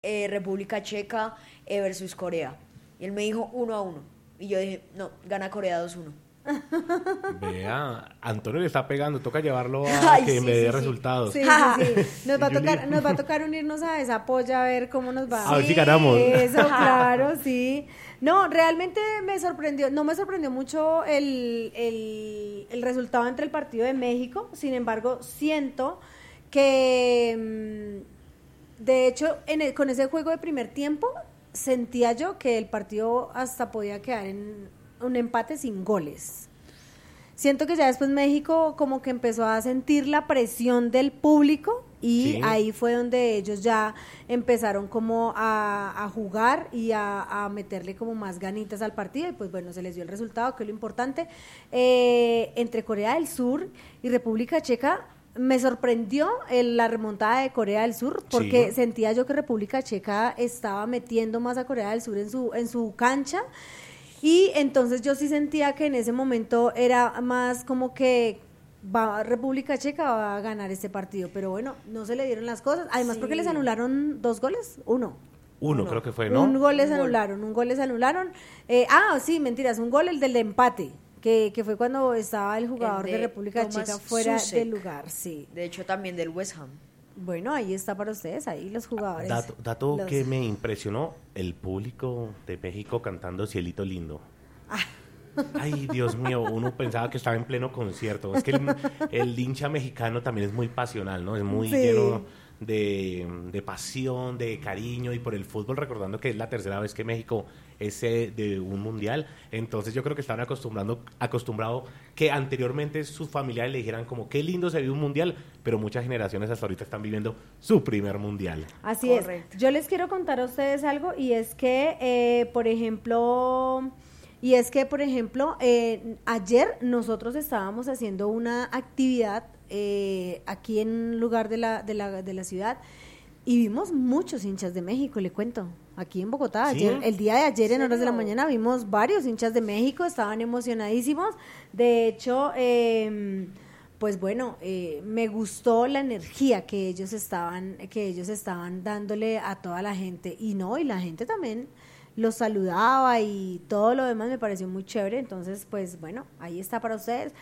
República Checa versus Corea. Y él me dijo 1-1. Y yo dije, no, gana Corea 2-1. Vea, Antonio le está pegando, toca llevarlo a Ay, que sí, me dé sí, resultados. Sí. Nos va a tocar unirnos a esa polla a ver cómo nos va. A ver si ganamos. Eso, claro, sí. No, realmente me sorprendió, no me sorprendió mucho el resultado entre el partido de México. Sin embargo, siento que, de hecho, con ese juego de primer tiempo, sentía yo que el partido hasta podía quedar en un empate sin goles. Siento que ya después México como que empezó a sentir la presión del público y Sí. ahí fue donde ellos ya empezaron como a jugar y a meterle como más ganitas al partido y pues bueno, se les dio el resultado, que es lo importante. Entre Corea del Sur y República Checa me sorprendió la remontada de Corea del Sur porque Sí. sentía yo que República Checa estaba metiendo más a Corea del Sur en su cancha. Y entonces yo sí sentía que en ese momento era más como que República Checa va a ganar este partido, pero bueno, no se le dieron las cosas, además porque les anularon 2 goles, uno Creo que fue, ¿no? un gol les anularon, sí, mentiras, un gol, el del empate, que fue cuando estaba el jugador de República Thomas Checa fuera Susek. del lugar, sí. De hecho, también del West Ham. Bueno, ahí está para ustedes, ahí los jugadores. Dato los- que me impresionó, el público de México cantando Cielito Lindo. Ay, Dios mío, uno pensaba que estaba en pleno concierto. Es que el hincha mexicano también es muy pasional, ¿no? Es muy Sí. lleno de pasión, de cariño y por el fútbol, recordando que es la tercera vez que México es de un mundial. Entonces yo creo que estaban acostumbrado que anteriormente sus familiares le dijeran como qué lindo se vive un mundial, pero muchas generaciones hasta ahorita están viviendo su primer mundial. Así Correcto. es. Yo les quiero contar a ustedes algo y es que, por ejemplo, ayer nosotros estábamos haciendo una actividad aquí en un lugar de la ciudad y vimos muchos hinchas de México, le cuento. Aquí en Bogotá, ¿Sí? el día de ayer en horas de la ¿Serio? mañana vimos varios hinchas de México, estaban emocionadísimos. De hecho, pues bueno, me gustó la energía que ellos estaban dándole a toda la gente y la gente también los saludaba y todo lo demás me pareció muy chévere. Entonces, pues bueno, ahí está para ustedes.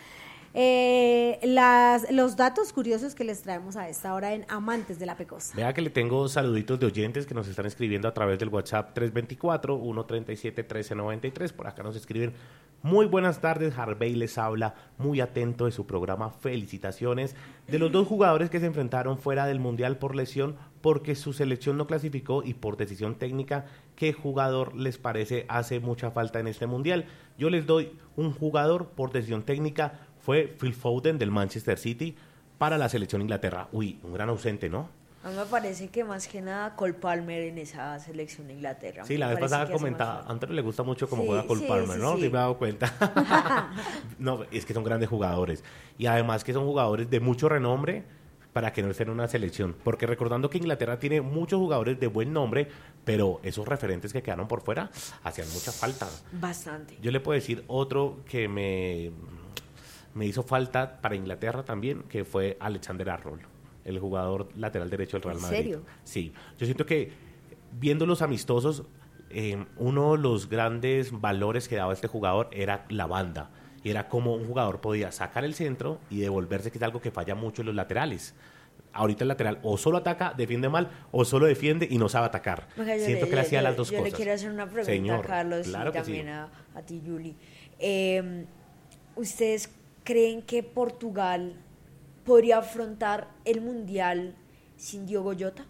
Los datos curiosos que les traemos a esta hora en Amantes de la Pecosa. Vea que le tengo saluditos de oyentes que nos están escribiendo a través del WhatsApp 324-137-1393. Por acá nos escriben: muy buenas tardes, Harvey les habla, muy atento de su programa, felicitaciones. De los 2 jugadores que se enfrentaron fuera del Mundial por lesión, porque su selección no clasificó y por decisión técnica, ¿qué jugador les parece hace mucha falta en este Mundial? Yo les doy un jugador por decisión técnica, fue Phil Foden del Manchester City para la selección Inglaterra. Uy, un gran ausente, ¿no? A mí me parece que más que nada Cole Palmer en esa selección de Inglaterra. Sí, Me la vez parece pasada que hace más comentaba, falta. a Antonio le gusta mucho cómo Sí, juega Cole sí, Palmer, sí, ¿no? sí. Sí me he dado cuenta. No, es que son grandes jugadores. Y además que son jugadores de mucho renombre para que no estén en una selección. Porque recordando que Inglaterra tiene muchos jugadores de buen nombre, pero esos referentes que quedaron por fuera hacían mucha falta. Bastante. Yo le puedo decir otro que me hizo falta para Inglaterra también, que fue Alexander Arnold, el jugador lateral derecho del Real ¿En Madrid. serio? Sí, yo siento que viendo los amistosos, uno de los grandes valores que daba este jugador era la banda. Y era como un jugador podía sacar el centro y devolverse, que es algo que falla mucho en los laterales. Ahorita el lateral o solo ataca, defiende mal, o solo defiende y no sabe atacar. Oiga, Siento que le hacía las dos yo cosas. le quiero hacer una pregunta Señor, a Carlos claro y que también sí. a ti, Yuli. ¿Ustedes creen que Portugal podría afrontar el Mundial sin Diogo Jota?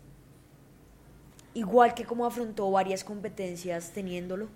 Igual que como afrontó varias competencias teniéndolo.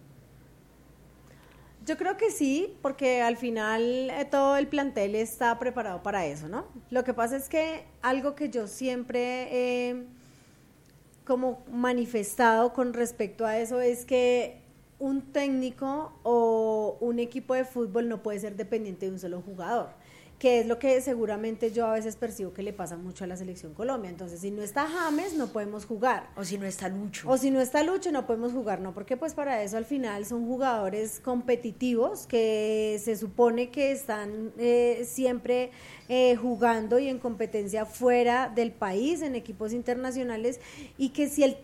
Yo creo que sí, porque al final todo el plantel está preparado para eso, ¿no? Lo que pasa es que algo que yo siempre he como manifestado con respecto a eso es que un técnico o un equipo de fútbol no puede ser dependiente de un solo jugador. que es lo que seguramente yo a veces percibo que le pasa mucho a la selección Colombia. Entonces, si no está James, no podemos jugar. O si no está Lucho. O si no está Lucho, no podemos jugar, no, porque pues para eso al final son jugadores competitivos que se supone que están siempre jugando y en competencia fuera del país, en equipos internacionales, y que si